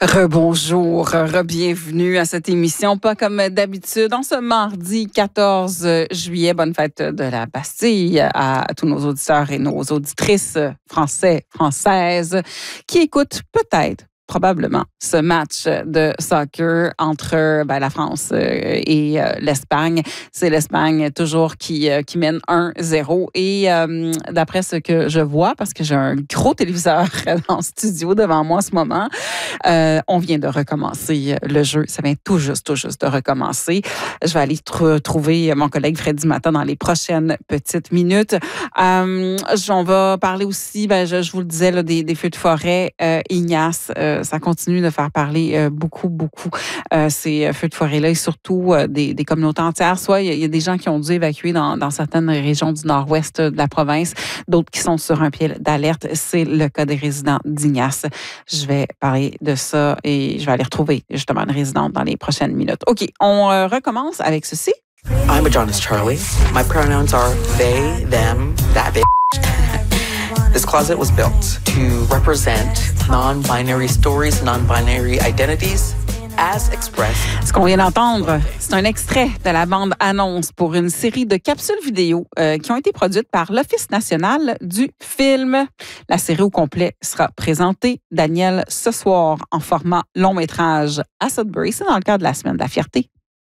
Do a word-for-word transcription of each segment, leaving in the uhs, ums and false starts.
Rebonjour, re-bienvenue à cette émission, pas comme d'habitude, en ce mardi quatorze juillet. Bonne fête de la Bastille à tous nos auditeurs et nos auditrices français, françaises, qui écoutent peut-être, probablement, ce match de soccer entre ben, la France et euh, l'Espagne. C'est l'Espagne toujours qui, euh, qui mène un zéro. Et euh, d'après ce que je vois, parce que j'ai un gros téléviseur dans le studio devant moi en ce moment, euh, on vient de recommencer le jeu. Ça vient tout juste, tout juste de recommencer. Je vais aller tr- trouver mon collègue Freddy Matin dans les prochaines petites minutes. Euh, on va parler aussi, ben, je, je vous le disais, là, des, des feux de forêt. Euh, Ignace, euh, ça continue de faire parler euh, beaucoup, beaucoup euh, ces feux de forêt-là et surtout euh, des, des communautés entières. Soit il y, y a des gens qui ont dû évacuer dans, dans certaines régions du nord-ouest de la province, d'autres qui sont sur un pied d'alerte. C'est le cas des résidents d'Ignace. Je vais parler de ça et je vais aller retrouver justement une résidente dans les prochaines minutes. OK, on euh, recommence avec ceci. I'm a Jonas Charlie. My pronouns are they, them, that bitch. This closet was built to represent non-binary stories, non-binary identities, as expressed. Ce qu'on vient d'entendre, c'est un extrait de la bande-annonce pour une série de capsules vidéo euh, qui ont été produites par l'Office national du film. La série au complet sera présentée, Daniel, ce soir en format long-métrage à Sudbury. C'est dans le cadre de la Semaine de la Fierté.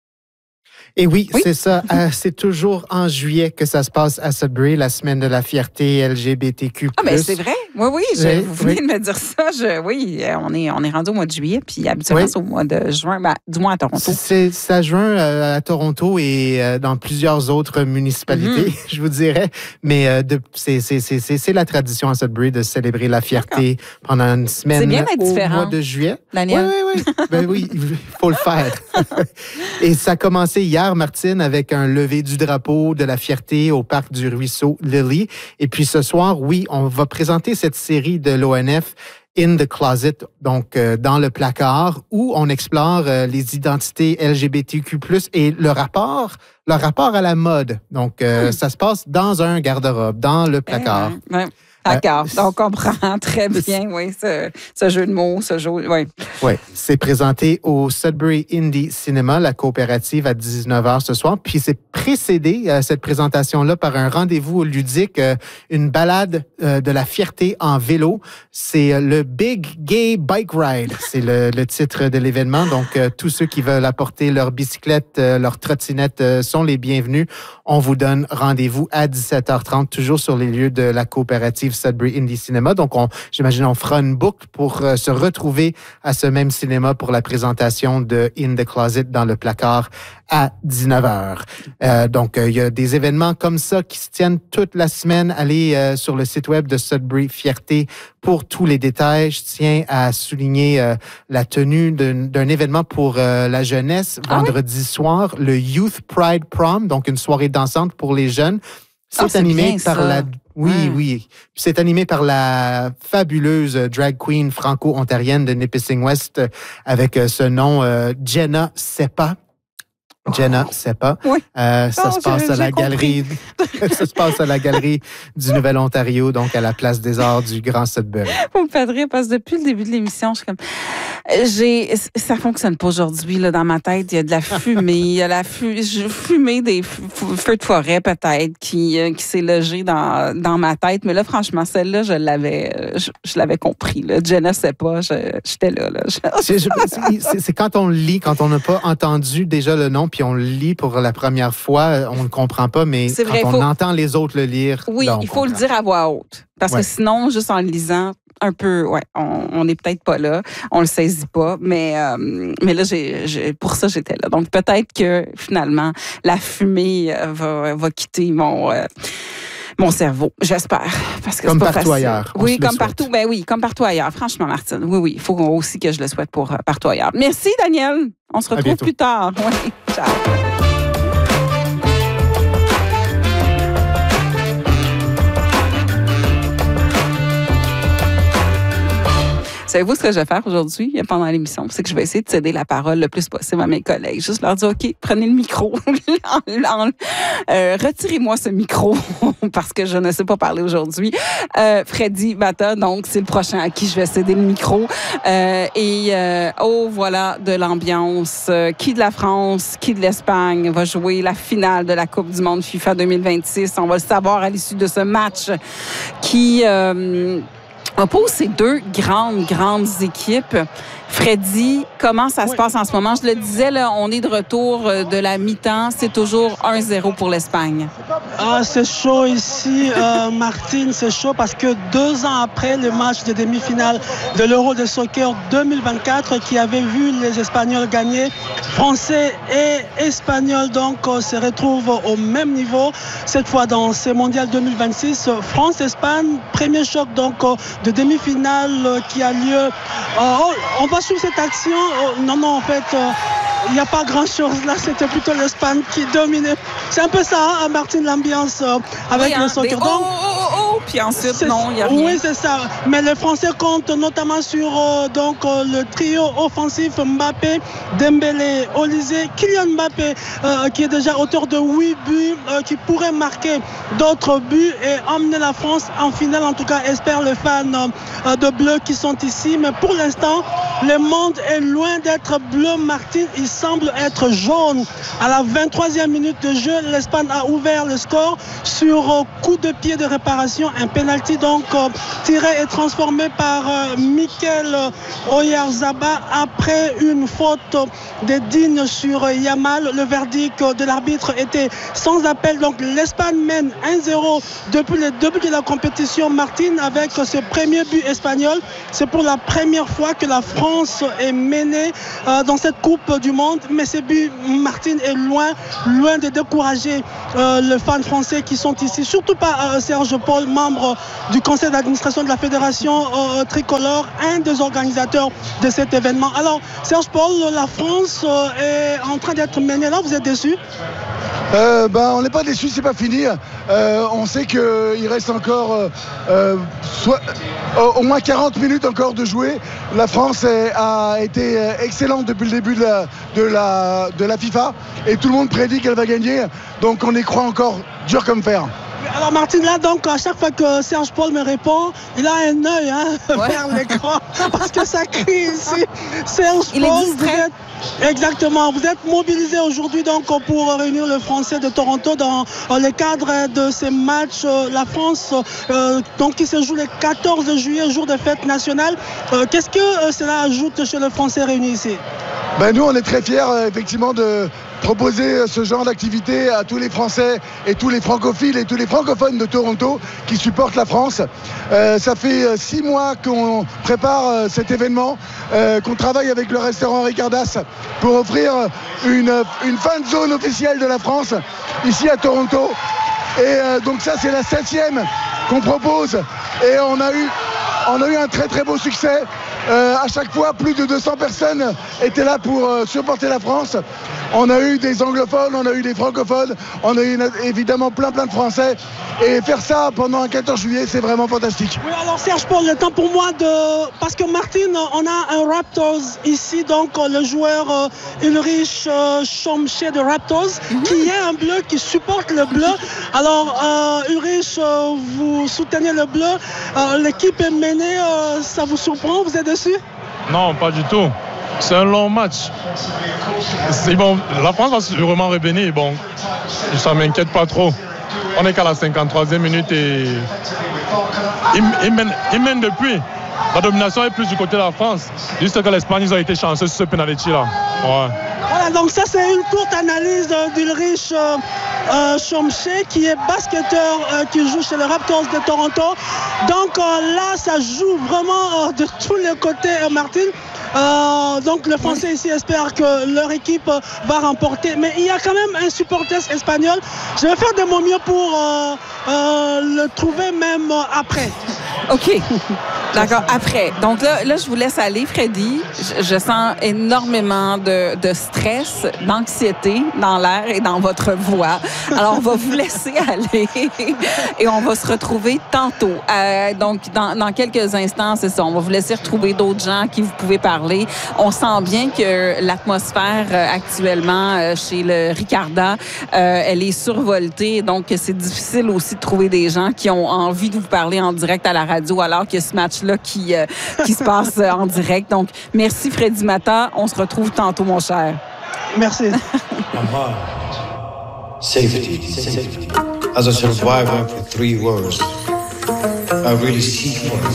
Et oui, oui. c'est ça. Euh, c'est toujours en juillet que ça se passe à Sudbury, la semaine de la fierté L G B T Q plus. Ah, mais c'est vrai. Oui, oui. Je, oui vous venez oui. de me dire ça. Je, oui, on est, on est rendu au mois de juillet, puis habituellement, oui. c'est au mois de juin, ben, du moins à Toronto. C'est, c'est à juin euh, à Toronto et euh, dans plusieurs autres municipalités, mm-hmm. je vous dirais. Mais euh, de, c'est, c'est, c'est, c'est, c'est la tradition à Sudbury de célébrer la fierté D'accord. pendant une semaine c'est bien au différent. mois de juillet. Daniel. Oui, oui, oui. Ben oui, il faut le faire. Et ça a commencé hier, Martine, avec un lever du drapeau de la fierté au parc du ruisseau Lily. Et puis ce soir, oui, on va présenter cette série de l'O N F In the Closet, donc euh, dans le placard, où on explore euh, les identités L G B T Q plus, et le rapport, le rapport à la mode. Donc, euh, mmh. ça se passe dans un garde-robe, dans le placard. Mmh. Ouais. D'accord. Euh, on comprend très bien, oui, ce, ce jeu de mots, ce jeu, oui. Oui, c'est présenté au Sudbury Indie Cinema, la coopérative, à dix-neuf heures ce soir. Puis c'est précédé, euh, cette présentation-là, par un rendez-vous ludique, euh, une balade euh, de la fierté en vélo. C'est euh, le Big Gay Bike Ride. C'est le, le titre de l'événement. Donc, euh, tous ceux qui veulent apporter leur bicyclette, euh, leur trottinette euh, sont les bienvenus. On vous donne rendez-vous à dix-sept heures trente, toujours sur les lieux de la coopérative Sudbury Indie Cinema. Donc, on, j'imagine, on fera une boucle pour euh, se retrouver à ce même cinéma pour la présentation de In the Closet dans le placard à dix-neuf heures. Euh, donc, euh, il y a des événements comme ça qui se tiennent toute la semaine. Allez euh, sur le site web de Sudbury Fierté pour tous les détails. Je tiens à souligner euh, la tenue d'un, d'un événement pour euh, la jeunesse ah vendredi oui? soir, le Youth Pride Prom, donc une soirée dansante pour les jeunes. C'est, oh, c'est animé bien, par ça. la... Oui, ouais. oui. C'est animé par la fabuleuse drag queen franco-ontarienne de Nipissing West avec ce nom, euh, Jenna Seppa. Jenna oh. Seppa. Oui. Euh, ça, oh, se passe à la galerie, ça se passe à la galerie du Nouvel-Ontario, donc à la Place des Arts du Grand Sudbury. Vous me faites rire parce que depuis le début de l'émission, je suis comme... J'ai, ça fonctionne pas aujourd'hui là dans ma tête. Il y a de la fumée, il y a la fu, fumée des feux de forêt peut-être qui qui s'est logée dans dans ma tête. Mais là, franchement, celle-là, je l'avais, je, je l'avais compris. Là. Je ne sais pas, je, j'étais là. là. Je... C'est, c'est, c'est quand on le lit, quand on n'a pas entendu déjà le nom, puis on le lit pour la première fois, on ne comprend pas. Mais c'est quand vrai, on faut... entend les autres le lire, oui, là, il faut comprend. le dire à voix haute, parce ouais. que sinon, juste en le lisant. Un peu, ouais, on n'est peut-être pas là, on le saisit pas, mais euh, mais là, j'ai, j'ai, pour ça, j'étais là. Donc peut-être que finalement, la fumée va, va quitter mon euh, mon cerveau, j'espère, parce que comme c'est pas partout facile. ailleurs. Oui, comme partout, ben oui, comme partout ailleurs. Franchement, Martine, oui, oui, il faut aussi que je le souhaite pour euh, partout ailleurs. Merci, Daniel. On se retrouve plus tard. Oui, ciao. savez-vous ce que je vais faire aujourd'hui pendant l'émission? C'est que je vais essayer de céder la parole le plus possible à mes collègues. Juste leur dire, OK, prenez le micro. euh, retirez-moi ce micro parce que je ne sais pas parler aujourd'hui. Euh, Freddy Bata, donc, c'est le prochain à qui je vais céder le micro. Euh, et euh, oh, voilà de l'ambiance. Euh, qui de la France, qui de l'Espagne va jouer la finale de la Coupe du monde FIFA deux mille vingt-six? On va le savoir à l'issue de ce match qui euh, oppose ces deux grandes, grandes équipes. Freddy, comment ça oui. se passe en ce moment? Je le disais, là, on est de retour de la mi-temps. C'est toujours un zéro pour l'Espagne. Ah, c'est chaud ici, euh, Martine. C'est chaud parce que deux ans après le match de demi-finale de l'Euro de soccer deux mille vingt-quatre qui avait vu les Espagnols gagner, Français et Espagnols donc se retrouvent au même niveau. Cette fois dans ce mondial deux mille vingt-six, France-Espagne, premier choc donc de demi-finale qui a lieu. Oh, on va suivre cette action. Oh, non, non, en fait, il euh, n'y a pas grand-chose. Là, c'était plutôt l'Espagne qui dominait. C'est un peu ça, hein, Martine, l'ambiance euh, avec oui, hein, le soccer. Oh, oh, oh, oh, puis ensuite, non, il n'y a rien. Oui, c'est ça. Mais les Français comptent notamment sur euh, donc, euh, le trio offensif Mbappé, Dembélé, Olysée, Kylian Mbappé, euh, qui est déjà auteur de huit buts, euh, qui pourrait marquer d'autres buts et emmener la France en finale. En tout cas, espèrent les fans euh, de bleu qui sont ici. Mais pour l'instant, le monde est loin d'être bleu, Martine. Il semble être jaune. À la vingt-troisième minute de jeu, l'Espagne a ouvert le score sur euh, coup de pied de réparation. Un penalty donc euh, tiré et transformé par euh, Mikel Oyarzabal après une faute de Digne sur euh, Yamal. Le verdict de l'arbitre était sans appel. Donc l'Espagne mène un zéro depuis le début de la compétition, Martine, avec ce premier but espagnol. C'est pour la première fois que la France est menée euh, dans cette Coupe du Monde. Mais ce but, Martine, est loin, loin de décourager euh, les fans français qui sont ici. Surtout pas euh, Serge Paul, membre du conseil d'administration de la Fédération euh, tricolore, un des organisateurs de cet événement. Alors, Serge Paul, la France euh, est en train d'être menée. Là, vous êtes déçu? Euh, ben, on n'est pas déçus, c'est pas fini. Euh, on sait qu'il reste encore euh, soit, au moins quarante minutes encore de jouer. La France est, a été excellente depuis le début de la, de, la, de la FIFA et tout le monde prédit qu'elle va gagner. Donc on y croit encore dur comme fer. Alors Martine, là donc à chaque fois que Serge Paul me répond, il a un œil hein, ouais. vers l'écran parce que ça crie ici. Serge il Paul, est vous êtes exactement, vous êtes mobilisé aujourd'hui donc pour réunir le Français de Toronto dans le cadre de ces matchs. La France euh, donc qui se joue le quatorze juillet, jour de fête nationale. Euh, qu'est-ce que euh, cela ajoute chez le Français réunis ici? Ben nous on est très fiers euh, effectivement de proposer ce genre d'activité à tous les Français et tous les francophiles et tous les francophones de Toronto qui supportent la France. Euh, ça fait six mois qu'on prépare euh, cet événement, euh, qu'on travaille avec le restaurant Ricardas pour offrir une, une fan zone officielle de la France ici à Toronto. Et euh, donc ça c'est la septième qu'on propose et on a eu, on a eu un très très beau succès. Euh, à chaque fois, plus de deux cents personnes étaient là pour euh, supporter la France. On a eu des anglophones, on a eu des francophones, on a eu évidemment plein plein de Français. Et faire ça pendant un quatorze juillet, c'est vraiment fantastique. Oui, alors Serge Paul, le temps pour moi de... Parce que Martine, on a un Raptors ici, donc le joueur euh, Ulrich euh, Chomché de Raptors, mm-hmm. qui est un bleu, qui supporte le bleu. Alors euh, Ulrich, euh, vous soutenez le bleu. Euh, l'équipe est menée, euh, ça vous surprend? Vous êtes dessus? Non, pas du tout. C'est un long match. C'est bon, la France va sûrement revenir. Bon, ça ne m'inquiète pas trop. On est qu'à la cinquante-troisième minute et ils, ils, mènent, ils mènent depuis. La domination est plus du côté de la France. Juste que l'Espagne, ils ont été chanceux sur ce penalty-là. Ouais. Voilà, donc ça c'est une courte analyse d'Ulrich euh, euh, Chomché qui est basketteur euh, qui joue chez les Raptors de Toronto. Donc euh, là, ça joue vraiment euh, de tous les côtés, euh, Martine. Euh, donc les Français ici espèrent que leur équipe va remporter. Mais il y a quand même un supporter espagnol. Je vais faire de mon mieux pour euh, euh, le trouver même après. OK. D'accord, après. Donc là, là, je vous laisse aller, Freddy. Je, je sens énormément de, de stress, d'anxiété dans l'air et dans votre voix. Alors, on va vous laisser aller et on va se retrouver tantôt. Euh, donc, dans, dans quelques instants, c'est ça. On va vous laisser retrouver d'autres gens à qui vous pouvez parler. On sent bien que l'atmosphère euh, actuellement euh, chez le Ricarda, euh, elle est survoltée. Donc, c'est difficile aussi de trouver des gens qui ont envie de vous parler en direct à la radio alors que ce match-là qui, euh, qui se passe euh, en direct. Donc, merci Freddy Matta. On se retrouve tantôt, mon cher. Merci. Safety, safety. As a survivor for three wars, I really seek for